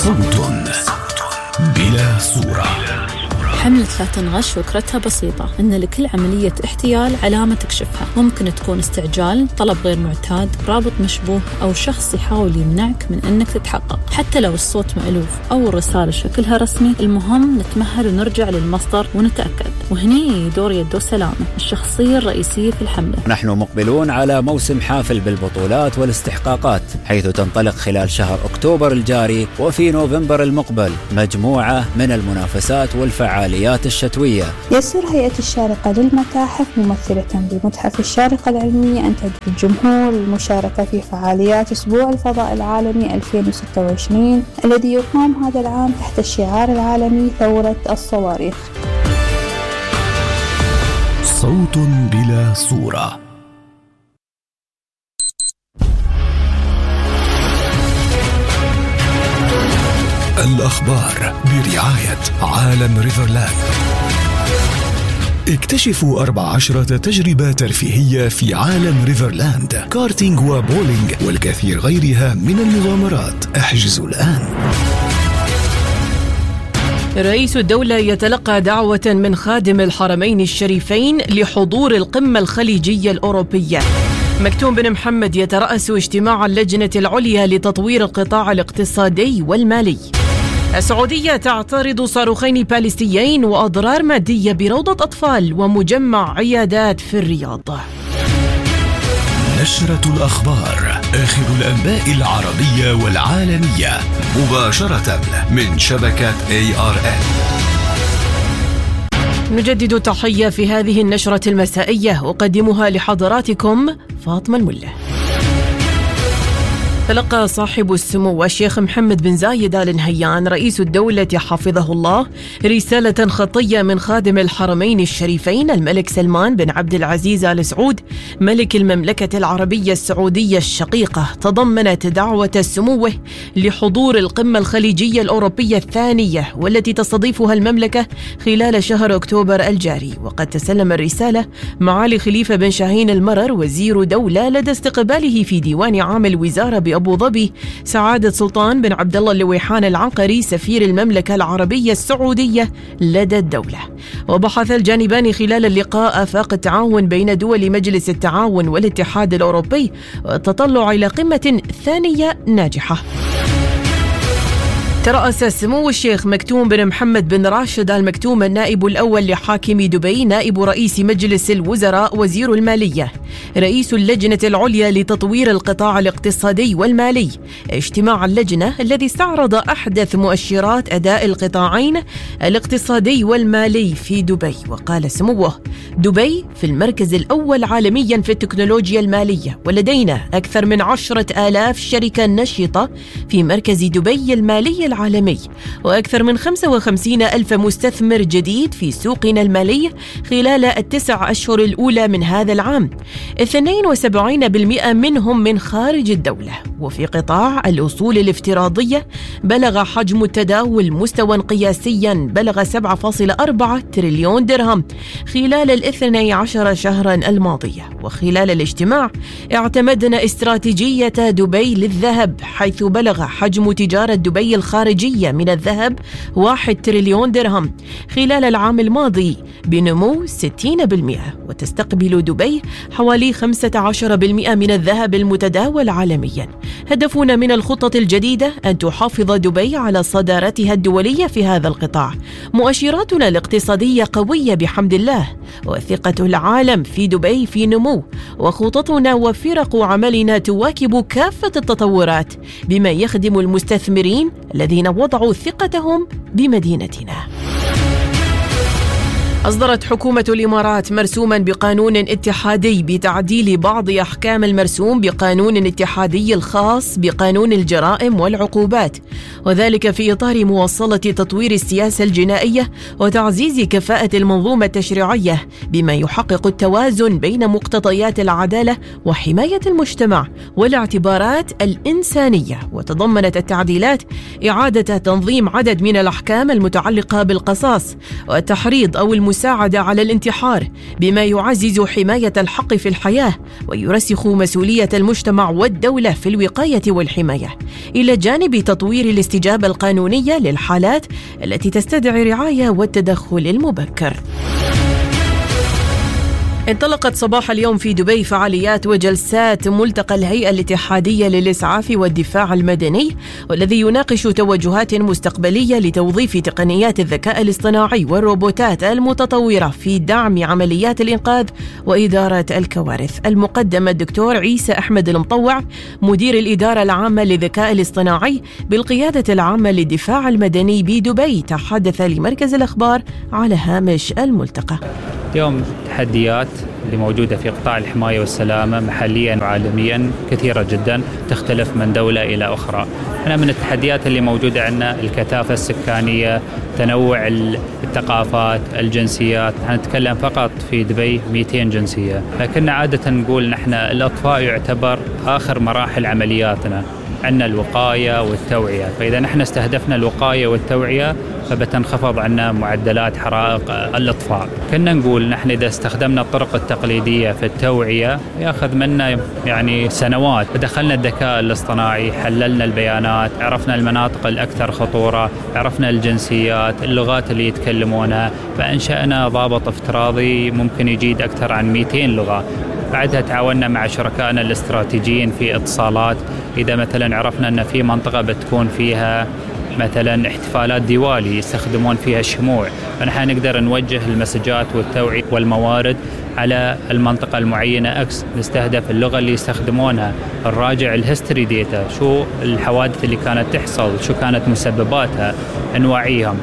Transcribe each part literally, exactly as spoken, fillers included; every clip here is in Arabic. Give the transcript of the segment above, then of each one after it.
صوت بلا صورة. حملة لا تنغش فكرتها بسيطة، إن لكل عملية احتيال علامة تكشفها. ممكن تكون استعجال، طلب غير معتاد، رابط مشبوه، أو شخص يحاول يمنعك من إنك تتحقق. حتى لو الصوت مألوف أو الرسالة شكلها رسمي، المهم نتمهل ونرجع للمصدر ونتأكد. وهني دور يدو سلامة، الشخصية الرئيسية في الحملة. نحن مقبلون على موسم حافل بالبطولات والاستحقاقات، حيث تنطلق خلال شهر أكتوبر الجاري وفي نوفمبر المقبل مجموعة من المنافسات والفعاليات الشتوية. يسر هيئة الشارقة للمتاحف ممثلة بمتحف الشارقة العلمية أن تدعو الجمهور للمشاركة في فعاليات أسبوع الفضاء العالمي ألفين وستة وعشرين الذي يقام هذا العام تحت الشعار العالمي ثورة الصواريخ. صوت بلا صورة. الأخبار برعاية عالم ريفرلاند. اكتشفوا أربع عشرة تجربة ترفيهية في عالم ريفرلاند، كارتينج وبولينج والكثير غيرها من المغامرات. احجزوا الآن. رئيس الدولة يتلقى دعوة من خادم الحرمين الشريفين لحضور القمة الخليجية الأوروبية. مكتوم بن محمد يترأس اجتماع اللجنة العليا لتطوير القطاع الاقتصادي والمالي. السعودية تعترض صاروخين باليستيين وأضرار مادية بروضة أطفال ومجمع عيادات في الرياض. نشرة الأخبار، آخر الأنباء العربية والعالمية، مباشرة من شبكة إيه آر إن. نجدد تحية في هذه النشرة المسائية، أقدمها لحضراتكم فاطمة الملة. تلقى صاحب السمو الشيخ محمد بن زايد آل نهيان رئيس الدولة حفظه الله رسالة خطية من خادم الحرمين الشريفين الملك سلمان بن عبد العزيز آل سعود ملك المملكة العربية السعودية الشقيقة، تضمنت دعوة سموه لحضور القمة الخليجية الأوروبية الثانية والتي تستضيفها المملكة خلال شهر أكتوبر الجاري. وقد تسلم الرسالة معالي خليفة بن شاهين المرر وزير دولة لدى استقباله في ديوان عام الوزارة أبو ظبي سعادة سلطان بن عبد الله اللويحان العنقري سفير المملكة العربية السعودية لدى الدولة. وبحث الجانبان خلال اللقاء آفاق التعاون بين دول مجلس التعاون والاتحاد الأوروبي والتطلع إلى قمة ثانية ناجحة. ترأس سمو الشيخ مكتوم بن محمد بن راشد آل مكتوم النائب الأول لحاكم دبي نائب رئيس مجلس الوزراء وزير المالية رئيس اللجنة العليا لتطوير القطاع الاقتصادي والمالي اجتماع اللجنة الذي استعرض أحدث مؤشرات أداء القطاعين الاقتصادي والمالي في دبي. وقال سموه: دبي في المركز الأول عالميا في التكنولوجيا المالية، ولدينا أكثر من عشرة آلاف شركة نشطة في مركز دبي المالي العالمي، وأكثر من خمسة وخمسين ألف مستثمر جديد في سوقنا المالي خلال التسع أشهر الأولى من هذا العام، اثنين وسبعين بالمئة منهم من خارج الدولة. وفي قطاع الأصول الافتراضية بلغ حجم التداول مستوى قياسيا بلغ سبعة فاصلة أربعة تريليون درهم خلال الاثني عشر شهرا الماضية. وخلال الاجتماع اعتمدنا استراتيجية دبي للذهب، حيث بلغ حجم تجارة دبي الخارجية من الذهب واحد تريليون درهم خلال العام الماضي بنمو ستين بالمئة. وتستقبل دبي حوالي خمسة عشر بالمئة من الذهب المتداول عالميا. هدفنا من الخطة الجديدة أن تحافظ دبي على صدارتها الدولية في هذا القطاع. مؤشراتنا الاقتصادية قوية بحمد الله، وثقة العالم في دبي في نمو، وخططنا وفرق عملنا تواكب كافة التطورات بما يخدم المستثمرين الذين وضعوا ثقتهم بمدينتنا. أصدرت حكومة الإمارات مرسوما بقانون اتحادي بتعديل بعض أحكام المرسوم بقانون اتحادي الخاص بقانون الجرائم والعقوبات، وذلك في إطار مواصلة تطوير السياسة الجنائية وتعزيز كفاءة المنظومة التشريعية بما يحقق التوازن بين مقتضيات العدالة وحماية المجتمع والاعتبارات الإنسانية. وتضمنت التعديلات إعادة تنظيم عدد من الأحكام المتعلقة بالقصاص والتحريض أو المساعدة المساعدة على الانتحار، بما يعزز حماية الحق في الحياة ويرسخ مسؤولية المجتمع والدولة في الوقاية والحماية، إلى جانب تطوير الاستجابة القانونية للحالات التي تستدعي الرعاية والتدخل المبكر. انطلقت صباح اليوم في دبي فعاليات وجلسات ملتقى الهيئة الاتحادية للإسعاف والدفاع المدني، والذي يناقش توجهات مستقبلية لتوظيف تقنيات الذكاء الاصطناعي والروبوتات المتطورة في دعم عمليات الإنقاذ وإدارة الكوارث. المقدم الدكتور عيسى أحمد المطوع مدير الإدارة العامة للذكاء الاصطناعي بالقيادة العامة للدفاع المدني بدبي تحدث لمركز الأخبار على هامش الملتقى. اليوم التحديات اللي موجودة في قطاع الحماية والسلامة محليا وعالميا كثيرة جدا، تختلف من دولة إلى أخرى. أنا من التحديات اللي موجودة عندنا الكثافة السكانية، تنوع الثقافات، الجنسيات. نتكلم فقط في دبي مئتين جنسية، لكن عادة نقول نحن الأطفاء يعتبر آخر مراحل عملياتنا، عندنا الوقاية والتوعية. فإذا نحن استهدفنا الوقاية والتوعية فبتنخفض عنا معدلات حرائق الإطفاء. كنا نقول نحن إذا استخدمنا الطرق التقليدية في التوعية يأخذ منا يعني سنوات، فدخلنا الذكاء الاصطناعي، حللنا البيانات، عرفنا المناطق الأكثر خطورة، عرفنا الجنسيات، اللغات اللي يتكلمونها، فأنشأنا ضابط افتراضي ممكن يجيد أكثر عن مئتين لغة. بعدها تعاوننا مع شركائنا الاستراتيجيين في اتصالات. إذا مثلا عرفنا أن في منطقة بتكون فيها مثلا احتفالات ديوالي يستخدمون فيها الشموع، فنحن نقدر نوجه المسجات والتوعية والموارد على المنطقة المعينة أكس، نستهدف اللغة اللي يستخدمونها، نراجع الهيستوري ديتا، شو الحوادث اللي كانت تحصل، شو كانت مسبباتها، نوعيهم.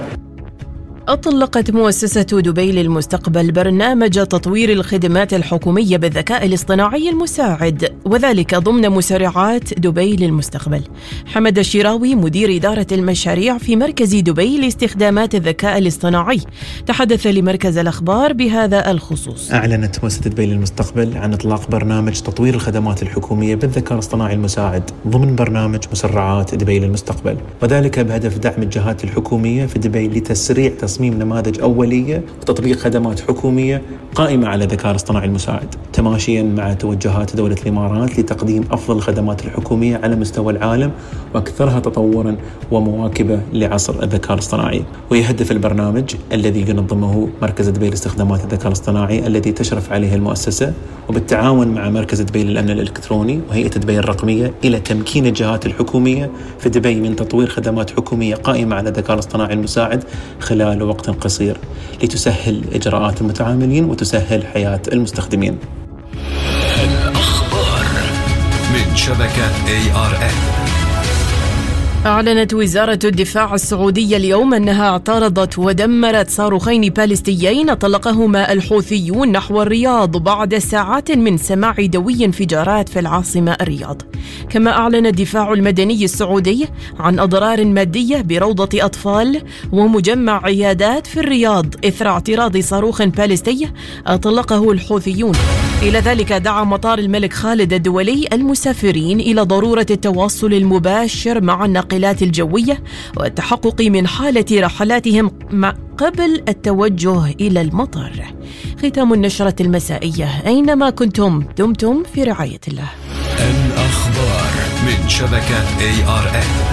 أطلقت مؤسسة دبي للمستقبل برنامج تطوير الخدمات الحكومية بالذكاء الاصطناعي المساعد، وذلك ضمن مسرعات دبي للمستقبل. حمد الشراوي مدير إدارة المشاريع في مركز دبي لاستخدامات الذكاء الاصطناعي تحدث لمركز الأخبار بهذا الخصوص. أعلنت مؤسسة دبي للمستقبل عن إطلاق برنامج تطوير الخدمات الحكومية بالذكاء الاصطناعي المساعد ضمن برنامج مسرعات دبي للمستقبل، وذلك بهدف دعم الجهات الحكومية في دبي لتسريع تصميم نماذج أولية وتطبيق خدمات حكومية قائمة على الذكاء الاصطناعي المساعد، تماشيا مع توجهات دولة الإمارات لتقديم أفضل الخدمات الحكومية على مستوى العالم وأكثرها تطورا ومواكبة لعصر الذكاء الاصطناعي. ويهدف البرنامج الذي ينظمه مركز دبي لاستخدامات الذكاء الاصطناعي الذي تشرف عليه المؤسسة وبالتعاون مع مركز دبي للأمن الإلكتروني وهيئة دبي الرقمية إلى تمكين الجهات الحكومية في دبي من تطوير خدمات حكومية قائمة على الذكاء الاصطناعي المساعد خلال وقت قصير لتسهل إجراءات المتعاملين وتسهل حياة المستخدمين. الأخبار من شبكة إيه آر إن. أعلنت وزارة الدفاع السعودية اليوم أنها اعترضت ودمرت صاروخين باليستيين أطلقهما الحوثيون نحو الرياض بعد ساعات من سماع دوي انفجارات في العاصمة الرياض. كما أعلن الدفاع المدني السعودي عن أضرار مادية بروضة أطفال ومجمع عيادات في الرياض إثر اعتراض صاروخ باليستي أطلقه الحوثيون. إلى ذلك دعا مطار الملك خالد الدولي المسافرين إلى ضرورة التواصل المباشر مع الناقلات الجوية والتحقق من حالة رحلاتهم قبل التوجه إلى المطار. ختام النشرة المسائية، أينما كنتم دمتم في رعاية الله. الأخبار من شبكة إيه آر إن.